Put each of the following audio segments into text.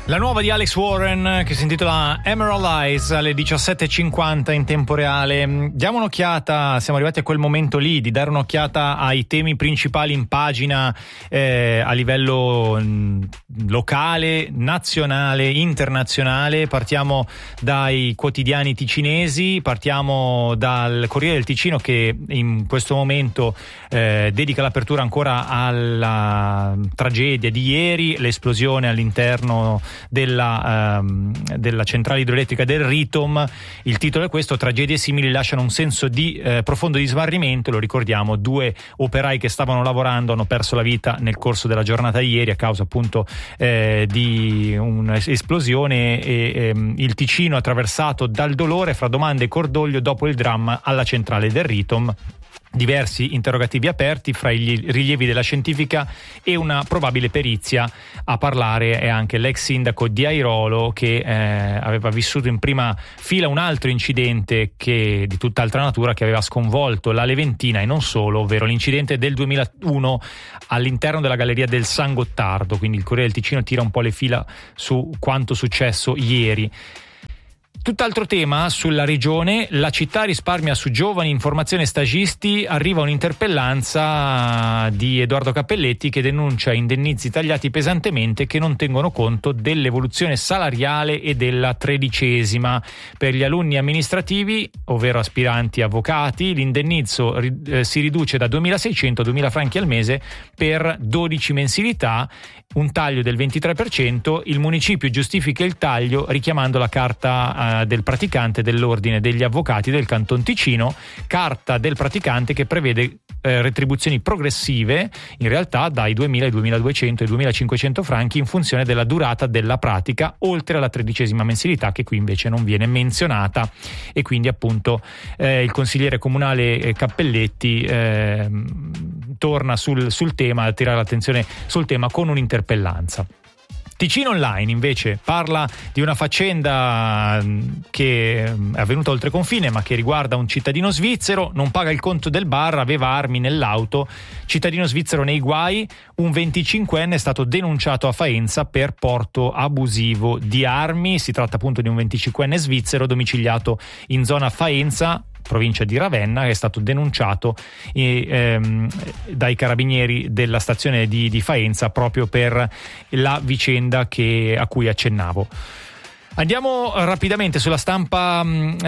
La nuova di Alex Warren, che si intitola Emerald Eyes, alle 17:50 in tempo reale. Diamo un'occhiata, siamo arrivati a quel momento lì di dare un'occhiata ai temi principali in pagina a livello locale, nazionale, internazionale. Partiamo dai quotidiani ticinesi, partiamo dal Corriere del Ticino, che in questo momento dedica l'apertura ancora alla tragedia di ieri, l'esplosione all'interno della centrale idroelettrica del Ritom. Il titolo è questo: tragedie simili lasciano un senso di profondo di smarrimento. Lo ricordiamo, 2 operai che stavano lavorando hanno perso la vita nel corso della giornata di ieri a causa appunto di un'esplosione, e il Ticino attraversato dal dolore fra domande e cordoglio dopo il dramma alla centrale del Ritom. Diversi interrogativi aperti fra i rilievi della scientifica e una probabile perizia. A parlare è anche l'ex sindaco di Airolo, che aveva vissuto in prima fila un altro incidente di tutt'altra natura che aveva sconvolto la Leventina e non solo, ovvero l'incidente del 2001 all'interno della galleria del San Gottardo. Quindi il Corriere del Ticino tira un po' le fila su quanto successo ieri. Tutt'altro tema sulla regione: la città risparmia su giovani, informazione stagisti. Arriva un'interpellanza di Edoardo Cappelletti, che denuncia indennizi tagliati pesantemente che non tengono conto dell'evoluzione salariale e della 13ª. Per gli alunni amministrativi, ovvero aspiranti avvocati, l'indennizzo si riduce da 2.600 a 2.000 franchi al mese per 12 mensilità, un taglio del 23%. Il municipio giustifica il taglio richiamando la carta del praticante dell'ordine degli avvocati del Canton Ticino, carta del praticante che prevede retribuzioni progressive, in realtà dai 2.000 ai 2.200 ai 2.500 franchi in funzione della durata della pratica, oltre alla 13ª mensilità, che qui invece non viene menzionata. E quindi appunto il consigliere comunale Cappelletti torna sul tema, a tirare l'attenzione sul tema con un'interpellanza. Ticino Online invece parla di una faccenda che è avvenuta oltre confine, ma che riguarda un cittadino svizzero. Non paga il conto del bar, aveva armi nell'auto. Cittadino svizzero nei guai. Un 25enne è stato denunciato a Faenza per porto abusivo di armi. Si tratta appunto di un 25enne svizzero domiciliato in zona Faenza, provincia di Ravenna, che è stato denunciato dai carabinieri della stazione di Faenza proprio per la vicenda a cui accennavo. Andiamo rapidamente sulla stampa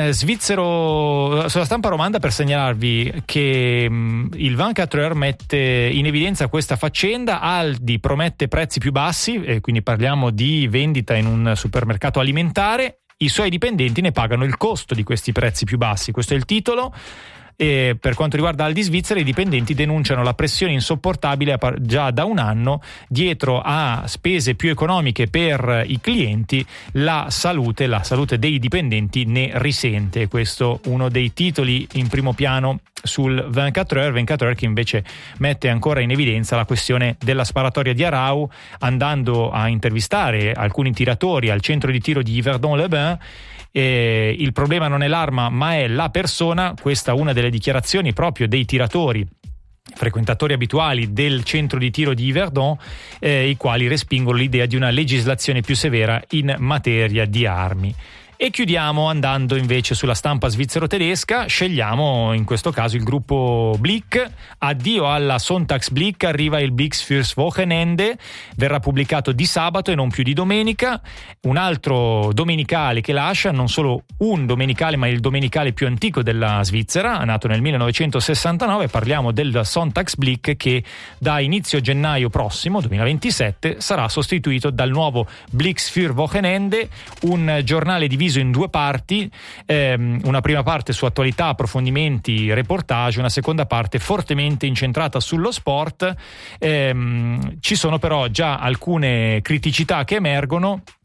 sulla stampa romanda, per segnalarvi che il 24 Heures mette in evidenza questa faccenda. Aldi promette prezzi più bassi, quindi parliamo di vendita in un supermercato alimentare. I suoi dipendenti ne pagano il costo di questi prezzi più bassi. Questo è il titolo. E per quanto riguarda Aldi Svizzera, i dipendenti denunciano la pressione insopportabile già da un anno. Dietro a spese più economiche per i clienti, la salute dei dipendenti ne risente. Questo uno dei titoli in primo piano sul 24 Heures, che invece mette ancora in evidenza la questione della sparatoria di Arau, andando a intervistare alcuni tiratori al centro di tiro di Yverdon-les-Bains. Il problema non è l'arma, ma è la persona. Questa è una delle dichiarazioni proprio dei tiratori, frequentatori abituali del centro di tiro di Yverdon, i quali respingono l'idea di una legislazione più severa in materia di armi. E chiudiamo andando invece sulla stampa svizzero-tedesca. Scegliamo in questo caso il gruppo Blick. Addio alla Sonntagsblick, arriva il Blicks fürs Wochenende, verrà pubblicato di sabato e non più di domenica. Un altro domenicale che lascia, non solo un domenicale, ma il domenicale più antico della Svizzera, nato nel 1969. Parliamo del Sonntagsblick, che da inizio gennaio prossimo 2027 sarà sostituito dal nuovo Blicks für Wochenende, un giornale diviso in 2 parti, una prima parte su attualità, approfondimenti, reportage, una seconda parte fortemente incentrata sullo sport. Ci sono però già alcune criticità che emergono.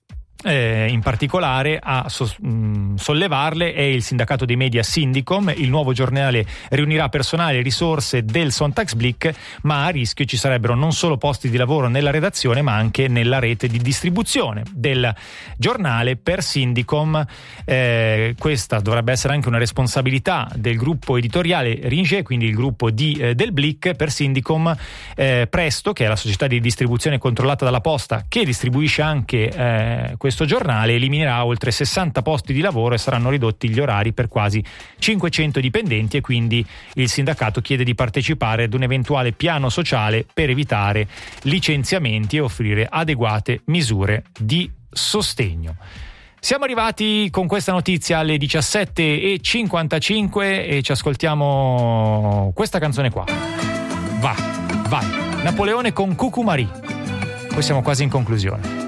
in particolare a sollevarle è il sindacato dei media Syndicom. Il nuovo giornale riunirà personale e risorse del Sonntagsblick, ma a rischio ci sarebbero non solo posti di lavoro nella redazione ma anche nella rete di distribuzione del giornale. Per Syndicom questa dovrebbe essere anche una responsabilità del gruppo editoriale Ringier, quindi il gruppo del Blick. Per Syndicom Presto, che è la società di distribuzione controllata dalla Posta che distribuisce anche questo giornale, eliminerà oltre 60 posti di lavoro e saranno ridotti gli orari per quasi 500 dipendenti, e quindi il sindacato chiede di partecipare ad un eventuale piano sociale per evitare licenziamenti e offrire adeguate misure di sostegno. Siamo arrivati con questa notizia alle 17:55 e ci ascoltiamo questa canzone qua. Vai, Napoleone con Cucumari. Poi siamo quasi in conclusione.